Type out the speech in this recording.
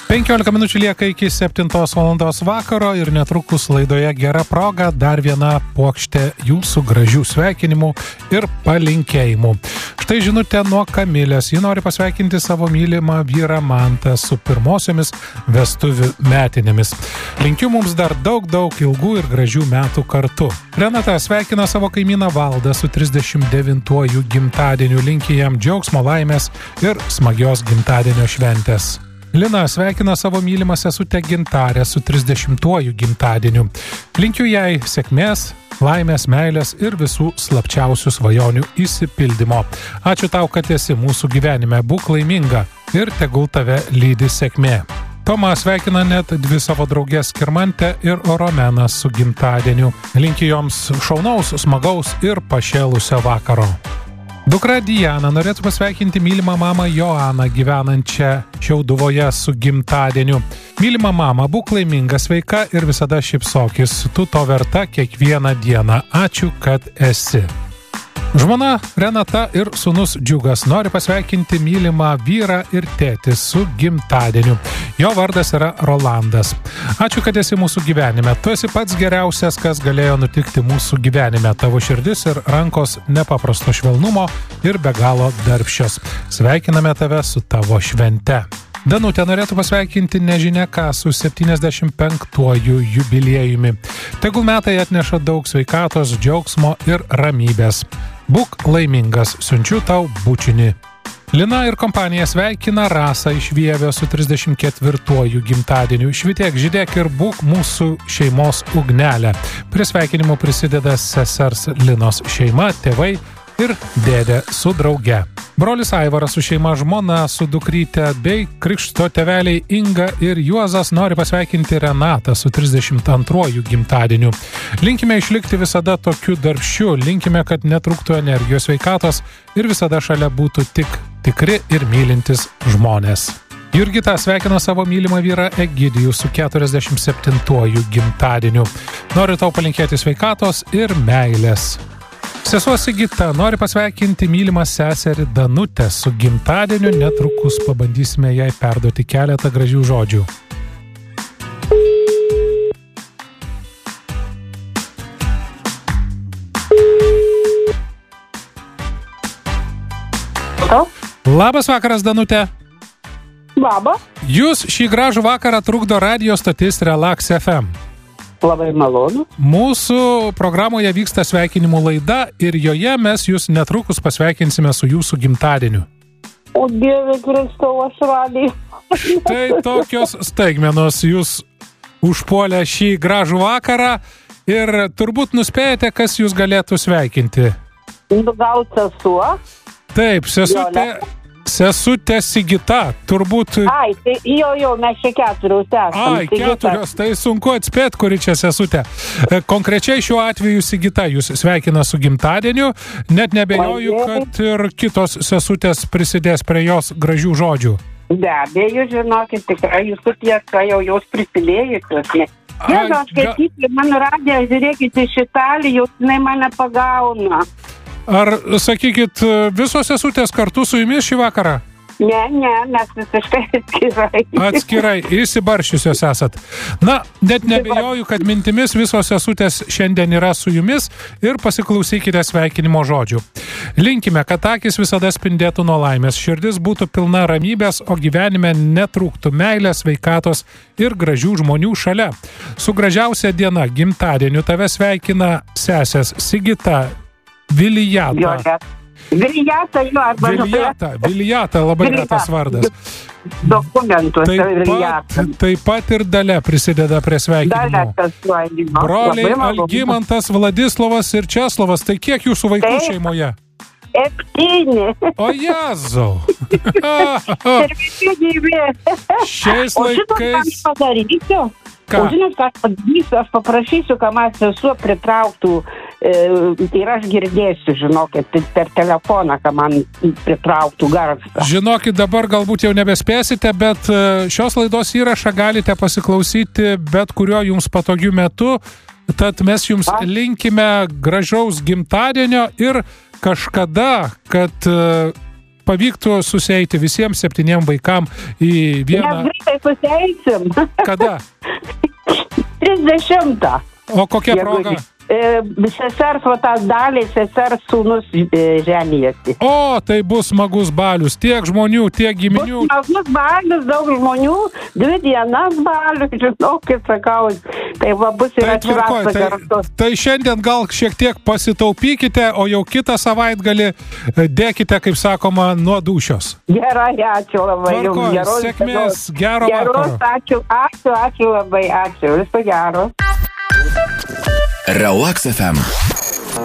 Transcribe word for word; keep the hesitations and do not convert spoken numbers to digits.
penkiolika minučių lieka iki septintos valandos vakaro ir netrukus laidoje Gera proga dar viena puokštė jūsų gražių sveikinimų ir palinkėjimų. Štai žinutė nuo Kamilės. Ji nori pasveikinti savo mylimą vyrą Mantą su pirmosiomis vestuvių metinėmis. Linkiu mums dar daug, daug ilgų ir gražių metų kartu. Renata sveikina savo kaimyną Valdą su trisdešimt devintuoju gimtadieniu. Linki jam džiaugsmo, laimės ir smagios gimtadienio šventės. Lina sveikina savo mylimą sesutę Gintarę su trisdešimtuoju gimtadieniu. Linkiu jai sėkmės, laimės, meilės ir visų slapčiausių svajonių išsipildymo. Ačiū tau, kad esi mūsų gyvenime. Būk laiminga ir tegul tave lydi sėkmė. Toma sveikina net dvi savo draugės Skirmantę ir Romeną su gimtadieniu. Linkiu joms šaunaus, smagaus ir pašėlusio vakaro. Dukra Diana norėtų pasveikinti mylimą mamą Joaną gyvenančią Šiauduvoje su gimtadieniu. Mylima mama, būk laiminga, sveika ir visada šypsokis. Tu to verta kiekvieną dieną. Ačiū, kad esi. Žmona Renata ir sūnus Džiugas nori pasveikinti mylimą vyrą ir tėtį su gimtadieniu. Jo vardas yra Rolandas. Ačiū, kad esi mūsų gyvenime. Tu esi pats geriausias, kas galėjo nutikti mūsų gyvenime. Tavo širdis ir rankos nepaprasto švelnumo ir be galo darbščios. Sveikiname tave su tavo švente. Danutė norėtų pasveikinti nežinia ką su septyniasdešimt penktuoju jubiliejumi. Tegul metai atneša daug sveikatos, džiaugsmo ir ramybės. Būk laimingas, siunčiu tau bučinį. Lina ir kompanija sveikina Rasą iš Vievio su trisdešimt ketvirtuoju gimtadieniu. Švitėk, žydėk ir būk mūsų šeimos ugnelė. Prie sveikinimų prisideda sesers Linos šeima, tėvai ir dėdė su drauge. Brolis Aivaras su šeima, žmona, su dukryte bei krikšto tėveliai Inga ir Juozas nori pasveikinti Renatą su trisdešimt antruoju gimtadieniu. Linkime išlikti visada tokiu darbščiu, linkime, kad netrūktų energijos, sveikatos ir visada šalia būtų tik tikri ir mylintis žmonės. Jurgita sveikina savo mylimą vyrą Egidijų su keturiasdešimt septintuoju gimtadieniu. Noriu tau palinkėti sveikatos ir meilės. Sesuo Sigita nori pasveikinti mylimą seserį Danutę su gimtadieniu. Netrukus pabandysime jai perduoti keletą gražių žodžių. Labas vakaras, Danutė. Labas. Jūs šį gražų vakarą trukdo radio stotis Relax F M. Labai malonu. Mūsų programoje vyksta sveikinimų laida ir joje mes jūs netrukus pasveikinsime su jūsų gimtadieniu. O Dieve Kristau, aš radiju. Štai tokios staigmenos jūs užpuolė šį gražų vakarą ir turbūt nuspėjate, kas jūs galėtų sveikinti. Nu, gal sesuo? Taip, sesutė... Sesutė Sigita, turbūt... Ai, tai jo, jo, mes čia keturios esam. Ai, keturios, tai sunku atspėti, kuri čia sesutė. Konkrečiai šiuo atveju Sigita jūs sveikina su gimtadieniu, net nebejoju, kad ir kitos sesutės prisidės prie jos gražių žodžių. Be abejo, žinokit, tikrai jūsų tiesa jau jos prisidėjusios. Jėzu, aš skaityti, mano radiją, žiūrėkit, iš Italijos, jinai mane pagauna. Ar, sakykit, visos sesutės kartu su jumis šį vakarą? Ne, ne, mes visiškai atskirai. Atskirai, įsibaršiusios esat. Na, net nebejoju, kad mintimis visos sesutės šiandien yra su jumis ir pasiklausykite sveikinimo žodžių. Linkime, kad akis visada spindėtų nuo laimės, širdis būtų pilna ramybės, o gyvenime netrūktų meilės, sveikatos ir gražių žmonių šalia. Su gražiausia diena, gimtadieniu, tave sveikina sesės Sigita, Vilijata. Vilijata, jo, arba... Vilijata, Vilijata, labai retas vardas. Dokumentuose Vilijata. Taip pat ir Dalia prisideda prie sveikinimų. Dalia tas sveikinimo. Broliai Algimantas, Vladislavas ir Česlovas. Tai kiek jūsų vaikų šeimoje? Septyni. O Jėzau. Ir visi gyvi. Šiais laikais... O šitą ką aš padarysiu? Ką? O žinot, ką aš padarysiu? Aš paprašysiu, kad man sesuo pritrauktų e, ir aš girdėsiu, žinokit, per telefoną, kad man pritrauktų garsą. Žinokit, dabar galbūt jau nebespėsite, bet šios laidos įrašą galite pasiklausyti bet kuriuo jums patogiu metu. Tad mes jums A? linkime gražaus gimtadienio ir kažkada, kad pavyktų susieiti visiems septyniem vaikam į vieną... Mes greitai suseisim. Kada? trisdešimtą. O kokia proga? E, sesers, va tas dalį, sesers sūnus e, ženijasi. O, tai bus smagus balius. Tiek žmonių, tiek giminių. Bus smagus balius, daug žmonių, dvi dienas balius, žinau, kaip sakau. Tai va bus ir tai atšvęsta tai, kartu. Tai šiandien gal šiek tiek pasitaupykite, o jau kitą savaitgalį dėkite, kaip sakoma, nuo dūšios. Gerai, ačiū labai jums. Tvarkoj, Geros, sėkmės, gero geros, vakaro. ačiū, ačiū, ačiū labai, ačiū. Viso gero. Relax F M.